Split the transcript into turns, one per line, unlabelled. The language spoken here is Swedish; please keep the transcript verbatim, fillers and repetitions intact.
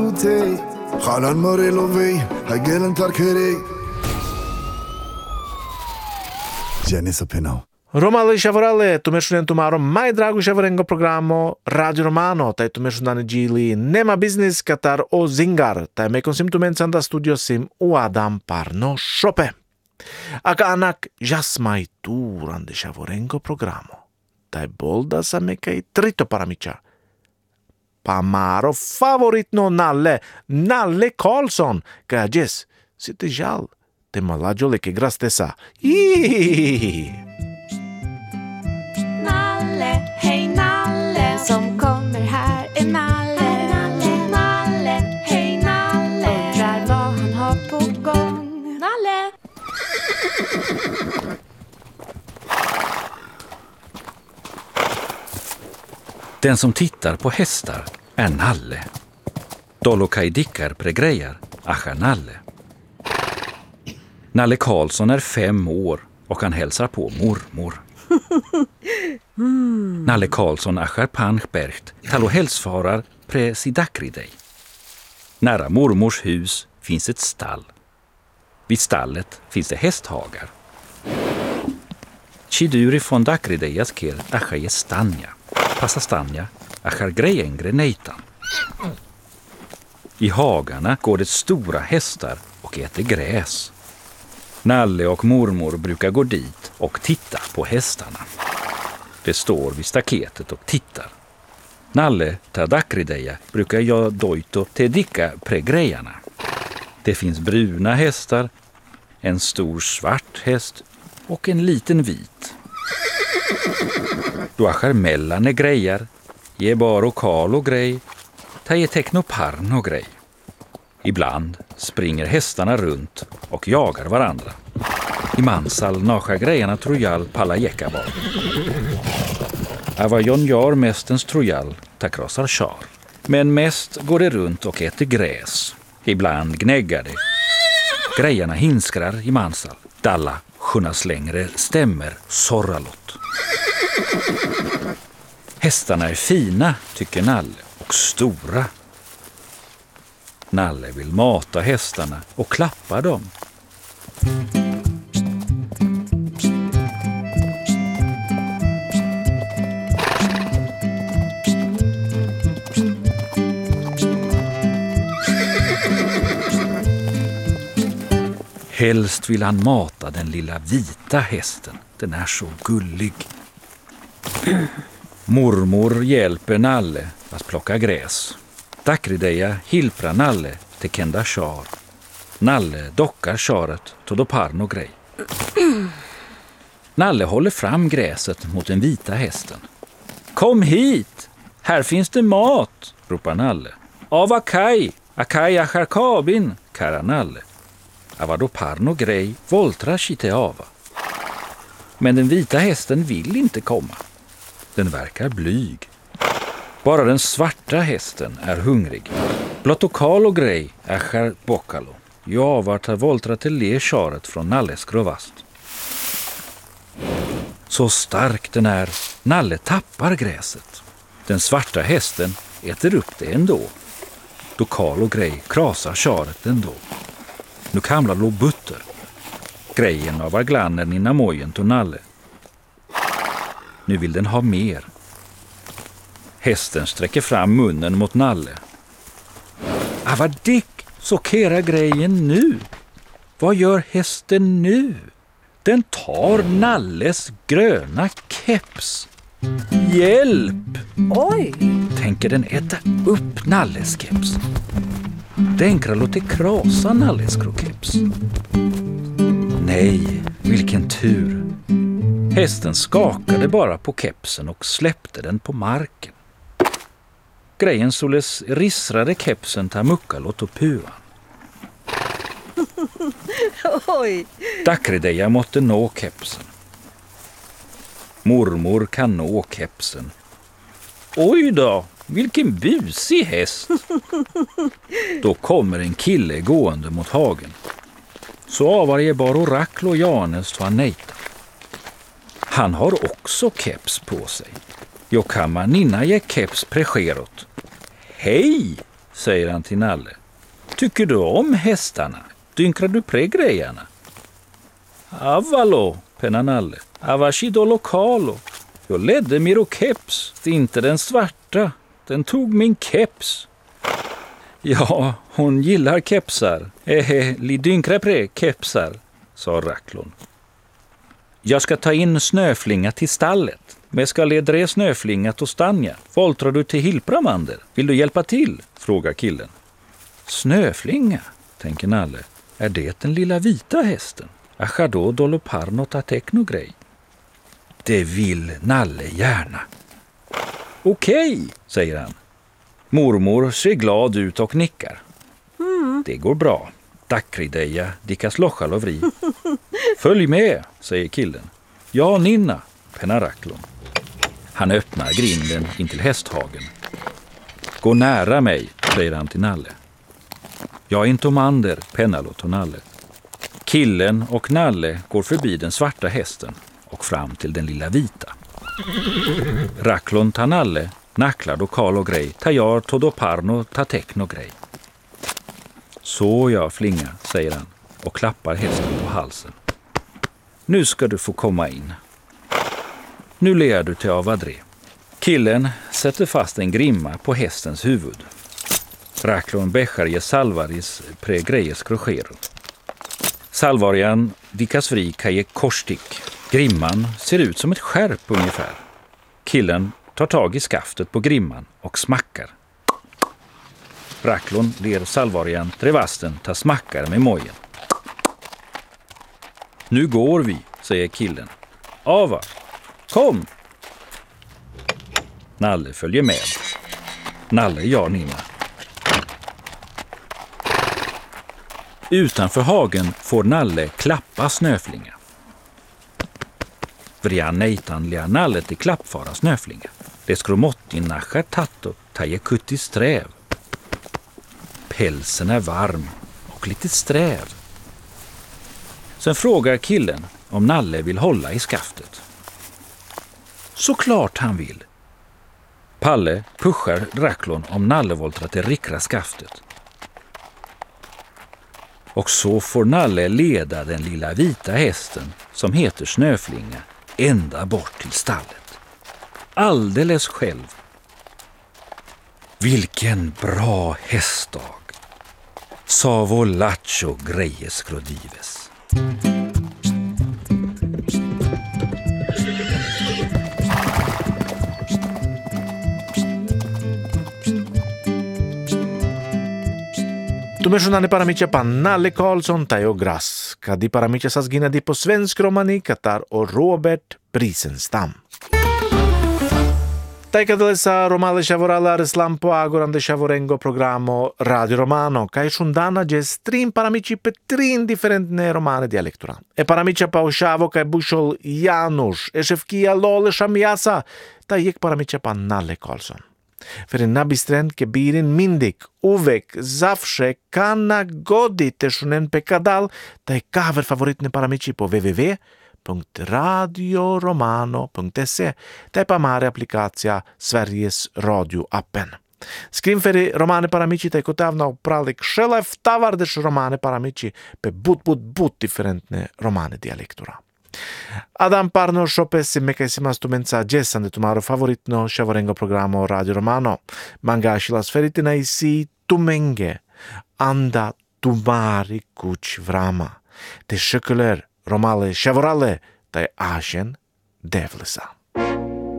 بوتي خالان موريلوفي هاجلن تركري جانيسا بينو
Romali šavorale, tu mešujem tu márom maj dragu šavorengo programo Radio Romano, taj tu mešudane džili nema biznis katar o zingar, taj mekom sim tu mencanda studio sim u Adam Parno šope. Aka anak jasmaj tu rande šavorengo programo, taj bolda sa mekaj trito paramiča. Pa maro favoritno Nalle, Nalle Karlsson, ka jes, sitte žal, te malađole ke grastesa. Iiii!
Nalle, hej Nalle, som kommer här är Nalle. Nalle, Nalle, hej Nalle, undrar vad han har på gång. Nalle!
Den som tittar på hästar är Nalle. Dolokai dickar pregrejar, acha Nalle. Nalle Karlsson är fem år och han hälsar på mormor. Mm. Nalle Karlsson achar Panchbergt talo hälsfarar presidakridej. Nära mormors hus finns ett stall. Vid stallet finns det hästhagar. Chiduri från dakridejas ker achar gestanja. Passastanja achar grejengre nejtan. I hagarna går det stora hästar och äter gräs. Nalle och mormor brukar gå dit och titta på hästarna. Det står vid staketet och tittar. Nalle tadakrideja brukar jag dojto tedika pregrejarna. Det finns bruna hästar, en stor svart häst och en liten vit. Du achar mellane grejar, ge baro kalo grej, ta ge teknoparno grej. Ibland springer hästarna runt och jagar varandra. I mansal nascha grejerna trojal palla jäckabar. Ava Jon jar mestens trojal ta krossar char. Men mest går det runt och äter gräs. Ibland gnäggar det. Grejerna hinskrar i mansal. Dalla sjunnas längre stämmer sorralott. Hästarna är fina, tycker Nalle, och stora. Nalle vill mata hästarna och klappa dem. Helst vill han mata den lilla vita hästen. Den är så gullig. Mormor hjälper Nalle att plocka gräs. Dakrideja hilprar Nalle till kända char. Nalle dockar charet till parno grej. Nalle håller fram gräset mot den vita hästen. Kom hit! Här finns det mat, ropar Nalle. Av Akai, Akai acharkabin, kara Nalle. Avado parno grej voltrar sig ava. Men den vita hästen vill inte komma. Den verkar blyg. Bara den svarta hästen är hungrig. Blottokalo grej är bokkalo. Jag var tar voltra till le charet från Nalles grovast. Så stark den är, Nalle tappar gräset. Den svarta hästen äter upp det ändå. Dokalo grej krasar charet ändå. Nu kamlar lo butter. Grejen av glannen innan mojen till Nalle. Nu vill den ha mer. Hästen sträcker fram munnen mot Nalle. Ah, vad dick, så kera grejen nu. Vad gör hästen nu? Den tar Nalles gröna keps. Hjälp!
Oj!
Tänker den äta upp Nalles keps. Den kan låta krasa Nalles krokeps. Nej, vilken tur. Hästen skakade bara på kepsen och släppte den på marken. Grejen såles rissrade kepsen ta mukkalot och puan.
Oj!
Dakrideja måtte nå kepsen. Mormor kan nå kepsen. Oj då, vilken busig häst! Då kommer en kille gående mot hagen. Så avar bara Orakl och Janes var nejta. Han har också keps på sig. Jag kan man ninna ge keps pregerot. Hej, säger han till Nalle. Tycker du om hästarna? Dynkrar du pre-grejerna? Avalo, penna Nalle. Avashido lokalo. Jag ledde miro keps, inte den svarta. Den tog min keps. Ja, hon gillar kepsar. Ehe, li dynkra pre kepsar, sa Racklon. Jag ska ta in snöflinga till stallet. Men ska ledre snöflinga till stanja. Voltrar du till Hilpramander? Vill du hjälpa till? Frågar killen. Snöflinga, tänker Nalle. Är det den lilla vita hästen? Achado doloparno ta teknogrej. Det vill Nalle gärna. Okej, säger han. Mormor ser glad ut och nickar. Mm. Det går bra. Dackrideja, dikas lochalovri. Följ med, säger killen. Ja, Ninna, penna Racklon. Han öppnar grinden in till hästhagen. Gå nära mig, säger han till Nalle. Jag är inte omander, pennalot och Nalle. Killen och Nalle går förbi den svarta hästen och fram till den lilla vita. Racklon tar Nalle, nacklar och Karl och grej, tajar todoparno ta tekno grej. Så jag flinga, säger han och klappar hästen på halsen. Nu ska du få komma in. Nu ler du till Avadre. Killen sätter fast en grimma på hästens huvud. Racklon bechar ge salvaris pre grejes crojero. Salvarian dikas fri kaje korstick. Grimman ser ut som ett skärp ungefär. Killen tar tag i skaftet på grimman och smackar. Racklon ler salvarian trevasten ta smackar med mojen. Nu går vi, säger killen. Ava, kom! Nalle följer med. Nalle ja Nina. Utanför hagen får Nalle klappa snöflinga. Vrian nejtan lia Nalle till klappfara snöflinga. Det skromotti nachar tatto taje kutti sträv. Pälsen är varm och lite sträv. Sen frågar killen om Nalle vill hålla i skaftet. Såklart han vill. Palle pushar Racklon om Nalle voltrar till rikra skaftet. Och så får Nalle leda den lilla vita hästen som heter Snöflinga ända bort till stallet. Alldeles själv. Vilken bra hästdag, sa vår lacho grejes grodives.
Tumešunane paramiče pa Nalle Karlsson tajo gras, kadi paramiče sa zginadi po svensk romani Katar och Robert Prisenstam. Taikadele sa romale shavorala reslam po agorande shavorengo programo Radio Romano, kai shundana jes trin paramici pe trin differentne romane dialektura. E paramice pa ushavo kai bushol Janusz, e szewkija lole shamiasa, ta jek paramice pa Nalle Karlsson. För en nabistren ke birin mindik, uvek, zawsze, kana godi te shunen pe kadal, ta je cover favoritne paramici po www punkt radio romano punkt se, ta je pa mare aplikacija Sveriges radio-appen. Skrimferi romane paramici ta je kotavna upralik šelef tavardeš romane paramici pe but but but differentne romane dialektura. Adam Parno šopesi mekaisimas tumenca džesande tumaro favoritno šavorengo programo Radio Romano. Manga šilas feritina isi tumenge, anda tumari kuć vrama. Te šekuler romale šavorale, taj ašen devlisa.